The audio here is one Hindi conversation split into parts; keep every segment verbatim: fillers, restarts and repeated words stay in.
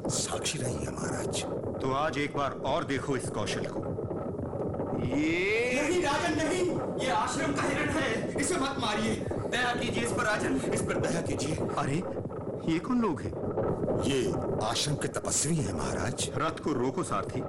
साक्षी रही है महाराज। तो आज एक बार और देखो इस कौशल को। ये नहीं राजन नहीं, ये आश्रम का हिरण है, इसे मत मारिए। दया कीजिए इस पर राजन, इस पर दया कीजिए। अरे ये कौन लोग हैं? ये आश्रम के तपस्वी हैं महाराज। रथ को रोको सारथी।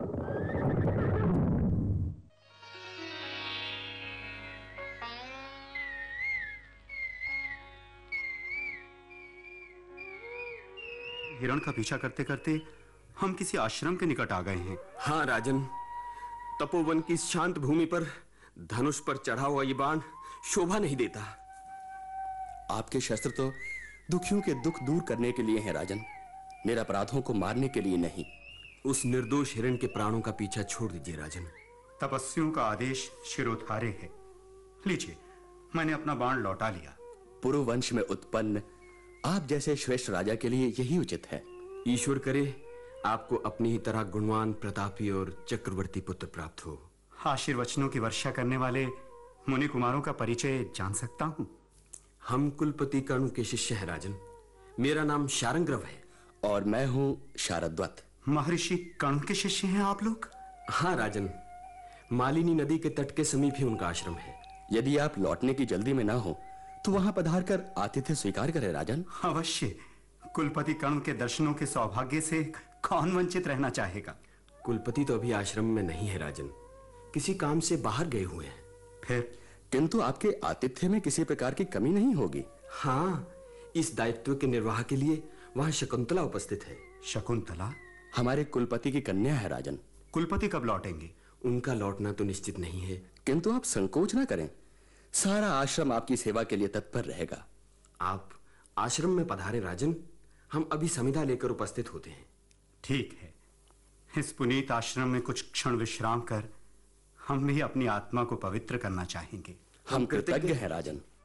हिरण का पीछा करते करते हम किसी आश्रम के निकट आ गए हैं। हाँ राजन, तपोवन की शांत भूमि पर धनुष पर चढ़ा हुआ ये बाण शोभा नहीं देता। आपके शस्त्र तो दुखियों के दुख दूर करने के लिए हैं राजन, निरपराधों को मारने के लिए नहीं। उस निर्दोष हिरण के प्राणों का पीछा छोड़ दीजिए राजन। तपस्वियों का आदेश शिरोधार्य है। लीजिए, मैंने अपना बाण लौटा लिया। पुरु वंश में उत्पन्न आप जैसे श्रेष्ठ राजा के लिए यही उचित है। ईश्वर करे आपको अपनी ही तरह गुणवान, प्रतापी और चक्रवर्ती पुत्र प्राप्त हो। आशीर्वचनों की वर्षा करने वाले मुनि कुमारों का परिचय जान सकता हूं? हम कुलपति कर्ण के शिष्य हैं राजन। मेरा नाम शारंग्रव है। और मैं हूं शारद्वत। महर्षि कर्ण के शिष्य हैं आप लोग? हाँ राजन, मालिनी नदी के तट के समीप ही उनका आश्रम है। यदि आप लौटने की जल्दी में ना हो तो वहां पधार कर आतिथ्य स्वीकार करें राजन। अवश्य। कुलपति कर्ण के दर्शनों के सौभाग्य से कौन वंचित रहना चाहेगा? कुलपति तो अभी आश्रम में नहीं है राजन, किसी काम से बाहर गए हुए हैं। फिर? किंतु आपके आतिथ्य में किसी प्रकार की कमी नहीं होगी। हाँ, इस दायित्व के निर्वाह के लिए वहां शकुंतला उपस्थित है। शकुंतला हमारे कुलपति की कन्या है राजन। कुलपति कब लौटेंगे? उनका लौटना तो निश्चित नहीं है। किंतु आप संकोच ना करें, सारा आश्रम आपकी सेवा के लिए तत्पर रहेगा। आप आश्रम में पधारे राजन, हम अभी समिधा लेकर उपस्थित होते हैं। ठीक है। इस पुनीत आश्रम में कुछ क्षण विश्राम कर हम भी अपनी आत्मा को पवित्र करना चाहेंगे। हम कृतज्ञ हैं राजन।